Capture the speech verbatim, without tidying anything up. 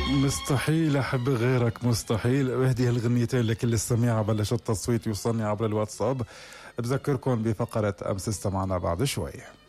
مستحيل أحب غيرك، مستحيل. وهذه الغنيتين لكل السميعة بلش التصويت يوصلني عبر الواتساب. بذكركم بفقرة أمس استمعنا بعد شوي.